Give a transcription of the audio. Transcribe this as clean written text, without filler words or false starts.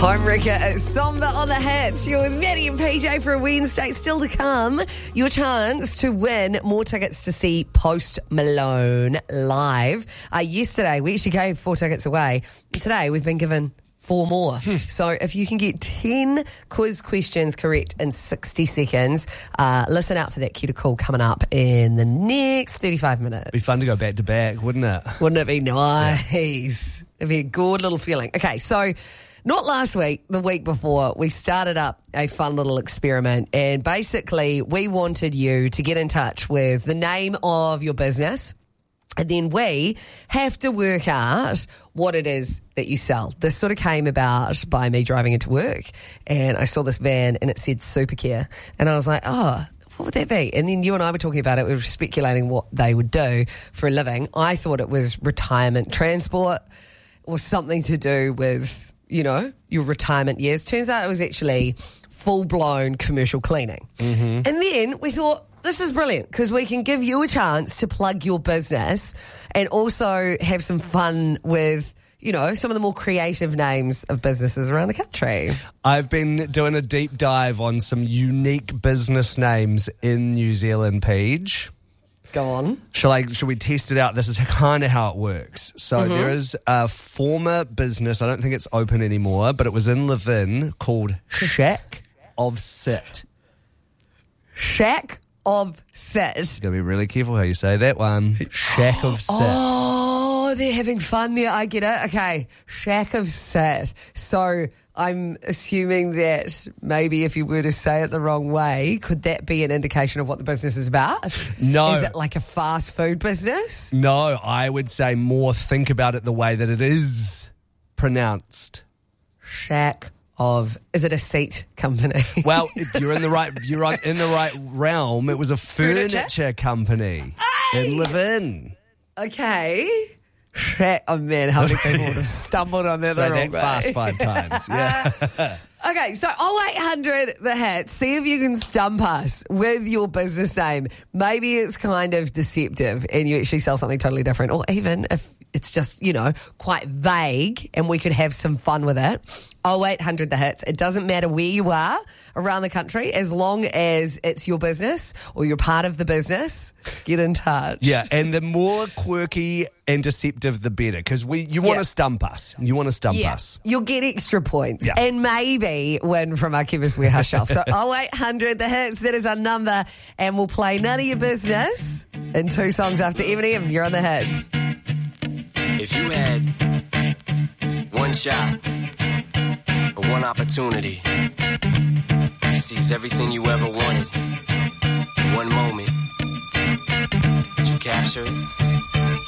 Homewrecker at Somber on the Hits. You're with Maddie and PJ for a Wednesday. Still to come, your chance to win more tickets to see Post Malone live. Yesterday, we actually gave 4 tickets away. And today, we've been given 4 more. So if you can get 10 quiz questions correct in 60 seconds, listen out for that cue to call coming up in the next 35 minutes. It'd be fun to go back to back, wouldn't it? Wouldn't it be nice? Yeah. It'd be a good little feeling. Okay, so not last week, the week before, we started up a fun little experiment, and basically we wanted you to get in touch with the name of your business, and then we have to work out what it is that you sell. This sort of came about by me driving into work, and I saw this van and it said Supercare, and I was like, oh, what would that be? And then you and I were talking about it. We were speculating what they would do for a living. I thought it was retirement transport or something to do with, you know, your retirement years. Turns out it was actually full-blown commercial cleaning. Mm-hmm. And then we thought, this is brilliant because we can give you a chance to plug your business and also have some fun with, you know, some of the more creative names of businesses around the country. I've been doing a deep dive on some unique business names in New Zealand, Paige. Go on. Should we test it out? This is kind of how it works. So there is a former business, I don't think it's open anymore, but it was in Levin, called Shack of Sit. Shack of Sit. You've got to be really careful how you say that one. Shack of Sit. Oh, they're having fun there. I get it. Okay. Shack of Sit. So I'm assuming that maybe if you were to say it the wrong way, could that be an indication of what the business is about? No. Is it like a fast food business? No, I would say more think about it the way that it is pronounced. Shack of, is it a seat company? Well, you're in the right realm. It was a furniture company in Levin. Okay. Shack, oh man, how many people would have stumbled on that the wrong way? Say that fast 5 times, yeah. Okay, so 0800 the hit. See if you can stump us with your business name. Maybe it's kind of deceptive and you actually sell something totally different, or even if it's just, you know, quite vague and we could have some fun with it. 0800 the hits. It doesn't matter where you are around the country, as long as it's your business or you're part of the business, get in touch. Yeah, and the more quirky and deceptive, the better, because you want to stump us. You want to stump us. You'll get extra points and maybe win from our Chemist Warehouse shelf. So 0800 the hits, that is our number, and we'll play None of Your Business in 2 songs after Eminem. You're on the hits. If you had one shot or one opportunity to seize everything you ever wanted in one moment, would you capture it?